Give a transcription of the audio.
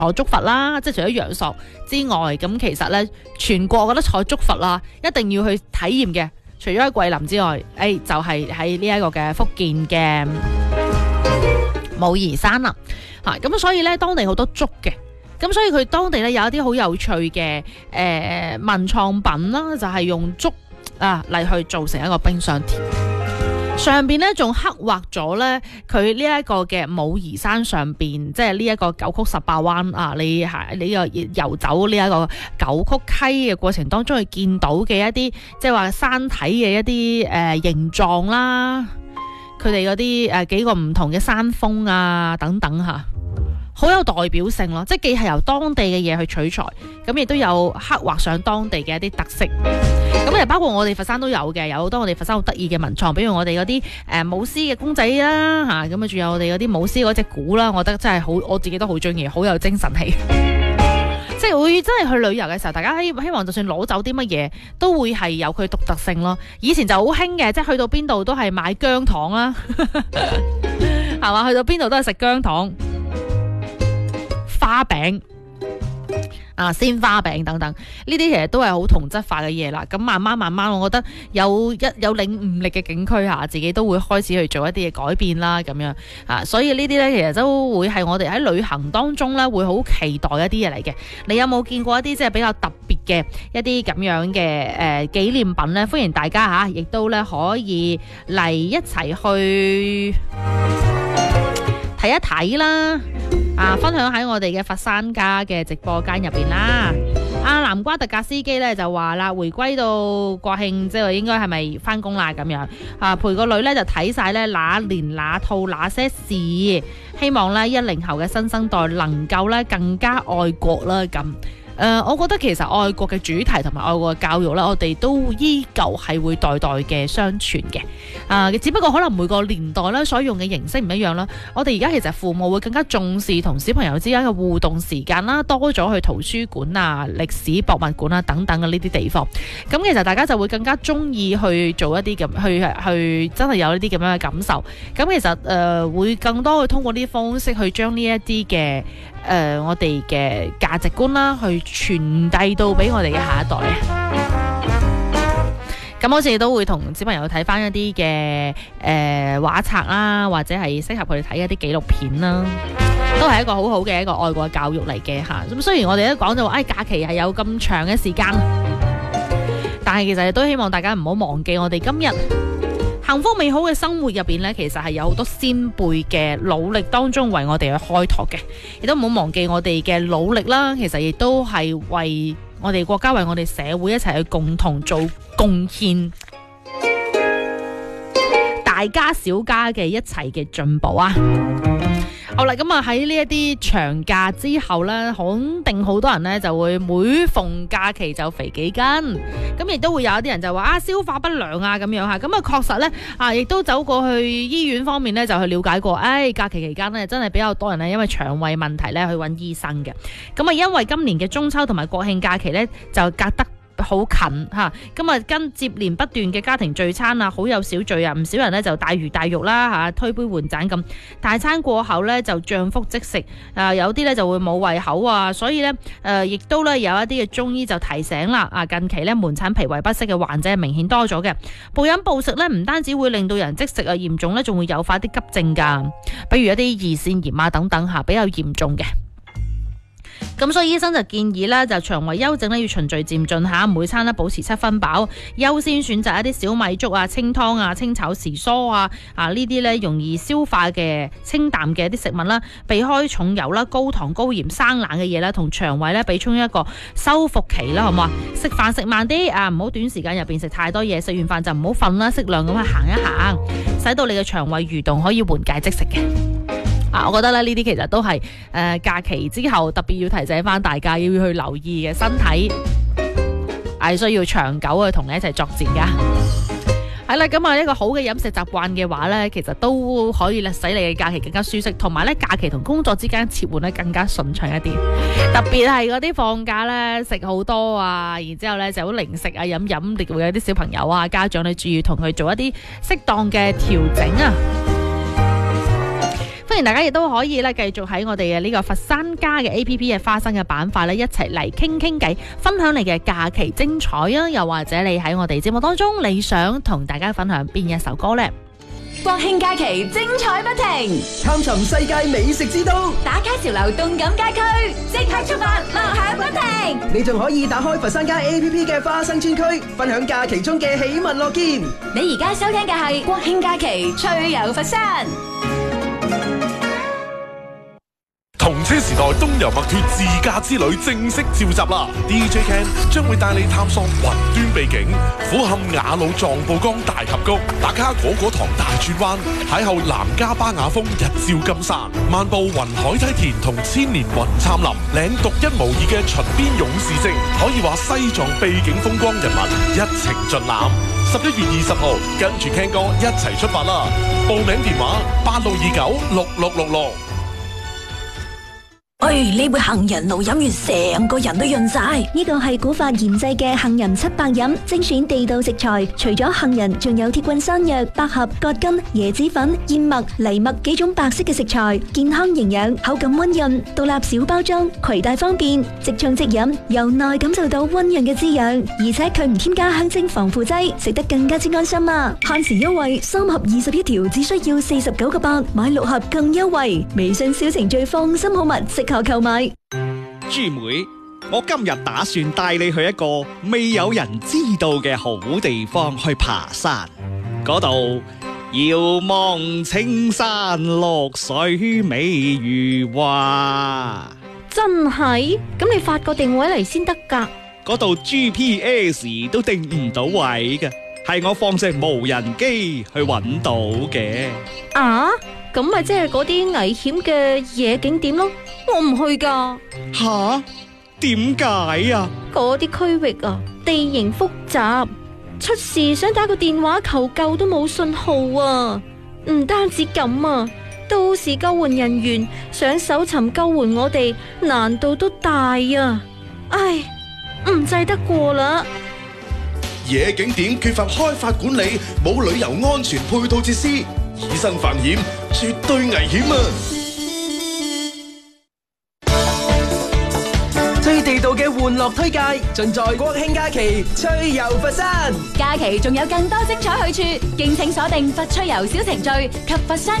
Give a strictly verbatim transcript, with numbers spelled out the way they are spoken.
坐竹筏啦，即係除咗陽朔之外，咁其實咧全國我覺得坐竹筏啦，一定要去體驗嘅。除咗喺桂林之外，誒、哎、就係喺呢一個嘅福建嘅武夷山啦，嚇、啊、咁所以咧當地好多竹嘅，咁所以佢當地咧有一啲好有趣嘅誒、呃、文創品啦，就係、是、用竹啊嚟去做成一個冰箱貼。上邊咧仲刻畫咗咧佢呢一個嘅武夷山上邊，即係呢一個九曲十八彎啊！你係你又遊走呢一個九曲溪嘅過程當中，去見到嘅一啲即係話山體嘅一啲誒、呃、形狀啦，佢哋嗰啲誒幾個唔同嘅山峰啊等等嚇。好有代表性咯，即係既係由當地嘅嘢去取材，咁亦都有刻畫上當地嘅一啲特色。咁誒包括我哋佛山都有嘅，有好多我哋佛山好得意嘅文創，比如我哋嗰啲誒舞獅嘅公仔啦嚇，咁啊仲有我哋嗰啲舞獅嗰隻鼓啦，我覺得真係好，我自己都好中意，好有精神氣。即係會真係去旅遊嘅時候，大家希希望就算攞走啲乜嘢，都會係有佢獨特性咯。以前就好興嘅，即係去到邊度都係買薑糖啦，係嘛？去到邊度都係食薑糖。花餅啊、鮮花餅等等，呢啲其實都係好同質化嘅嘢啦。咁慢慢慢慢，我覺得有一有領悟力嘅景區下，自己都會開始去做一啲嘅改變啦。咁樣啊，所以呢啲咧，其實都會係我哋喺旅行當中咧，會好期待一啲嘢嚟嘅。你有冇見過一啲即係比較特別嘅一啲咁樣嘅誒紀念品咧？歡迎大家吓，亦都咧可以嚟一齊去睇一睇啦。啊！分享喺我哋嘅佛山家嘅直播間入邊啦。阿、啊、南瓜特價司機咧就話啦，回歸到國慶即係應該係咪翻工啦咁樣啊？陪個女咧就睇晒咧那年那套那些事，希望咧一零後嘅新生代能夠咧更加愛國啦咁。誒、呃，我覺得其實愛國嘅主題同埋愛國嘅教育咧，我哋都依舊係會代代嘅相傳嘅。啊、呃，只不過可能每個年代咧所用嘅形式唔一樣啦。我哋而家其實父母會更加重視同小朋友之間嘅互動時間啦，多咗去圖書館啊、歷史博物館啊等等嘅呢啲地方。咁其實大家就會更加中意去做一啲咁，去去真係有呢啲咁樣嘅感受。咁其實誒、呃、會更多去通過呢啲方式去將呢一啲嘅誒我哋嘅價值觀啦，去傳遞到俾我哋嘅下一代啊！咁好似都會同小朋友睇翻一啲嘅誒畫冊啦，或者係適合佢哋睇一啲紀錄片啦，都係一個好好嘅一個愛國教育嚟嘅嚇。咁雖然我哋都講到話，誒假期係有咁長嘅時間，但係其實都希望大家唔好忘記我哋今日幸福美好嘅生活入邊呢，其實係有好多先輩嘅努力當中為我哋去開拓嘅，亦都唔好忘記我哋嘅努力啦。其實亦都係為我哋國家、為我哋社會一齊去共同做貢獻，大家小家嘅一齊嘅進步啊！好啦，咁啊喺呢一啲長假之後呢，肯定好多人呢就會每逢假期就肥幾斤，咁亦都會有一啲人就話啊消化不良啊咁樣吓，咁啊確實呢，啊亦都走過去醫院方面呢，就去了解過，唉假期期間呢，真係比較多人呢因為腸胃問題呢去揾醫生嘅，咁啊因為今年嘅中秋同埋國慶假期呢，就隔得好近吓，咁啊跟接連不斷嘅家庭聚餐啊，好有小聚啊，唔少人呢就大魚大肉啦吓，推杯換盞咁，大餐過後呢，就脹腹即食，啊有啲呢就會冇胃口啊，所以呢，誒、呃、亦都呢有一啲嘅中醫就提醒啦，啊近期呢，門診脾胃不適嘅患者係明顯多咗嘅，暴飲暴食呢，唔單止會令到人即食啊，嚴重呢仲會誘發啲急症噶，比如一啲胰腺炎啊等等吓，比較嚴重嘅。咁所以醫生就建議咧，就腸胃休整咧要循序漸進下，每餐咧保持七分飽，優先選擇一啲小米粥啊、清湯啊、清炒時蔬啊啊呢啲咧容易消化嘅清淡嘅一啲食物啦，避開重油啦、高糖高鹽生冷嘅嘢啦，同腸胃咧俾充一個修復期啦，好唔好啊？食飯食慢啲啊，唔好短時間入邊食太多嘢，食完飯就唔好瞓啦，適量咁去行一行，使到你嘅腸胃蠕動可以緩解即食嘅。啊，我覺得咧呢啲其實都係誒、呃、假期之後特別要提醒翻大家要去留意嘅，身體係需要長久去同你一齊作戰噶。係啦，咁啊一個好嘅飲食習慣嘅話呢，其實都可以咧使你嘅假期更加舒適，同埋咧假期同工作之間切換咧更加順暢一啲。特別係嗰啲放假呢，食好多啊，然之後咧就好零食啊、飲飲，亦會有啲小朋友啊、家長你注意同佢做一啲適當嘅調整啊。 歡迎大家亦都可以咧繼續喺我哋嘅呢個佛山家嘅 A P P 嘅花生嘅板塊咧一齊嚟傾傾偈，分享你嘅假期精彩啊！又或者你喺我哋節目當中，你想同大家分享邊一首歌呢？ 國慶假期精彩不停， 探尋世界美食之都， 打卡潮流動感街區，即刻出發，樂享不停。 你仲可以打開佛山街 A P P 嘅花生專區，分享假期中嘅喜聞樂見。 你而家收聽嘅係國慶假期趣遊佛山。 同車時代東遊墨脱自駕之旅正式召集啦 ！D J Ken 將會帶你探索雲端秘境，俯瞰雅魯藏布江大峽谷，打卡果果堂大轉彎，邂逅南迦巴雅峰日照金沙，漫步雲海梯田同千年雲杉林，領獨一無二嘅秦邊勇士證，可以話西藏秘境風光人物一程盡覽。十一月二十號，跟住 Ken 哥一齊出發啦！報名電話八六二九六六六六。 哎，呢杯杏仁露飲完成個人都潤晒。 呢個係古法研製嘅杏仁七百飲，精選地道食材，除咗杏仁，仲有鐵棍山藥、百合、葛根、椰子粉、燕麥、藜麥幾種白色嘅食材，健康營養，口感溫潤，獨立小包裝，攜帶方便，即沖即飲，由內感受到溫潤嘅滋養，而且佢唔添加香精防腐劑，食得更加之安心啊！限時優惠，三盒二十一條，只需要四十九個八，買六盒更優惠。微信小程序放心好物，適合購買。 豬妹，我今日打算帶你去一個未有人知道嘅好地方去爬山。嗰度遙望青山綠水美如畫。 真係？咁你發個定位嚟先得㗎。 嗰度 G P S 都定唔到位嘅，係我放隻無人機去揾到嘅。 啊？咁咪即係嗰啲危險嘅野景點咯，我唔去噶。 吓？點解啊？ 嗰啲區域啊，地形複雜，出事想打個電話求救都冇信號啊！唔單止咁啊，到時救援人員想搜尋救援我哋，難度都大啊！唉，唔制得過啦。 野景點缺乏開發管理，冇旅遊安全配套設施，以身犯險，絕對危險啊！ 最地道嘅玩樂推介，盡在國慶假期趣遊佛山。 假期仲有更多精彩去處，敬請鎖定佛趣遊小程序及佛山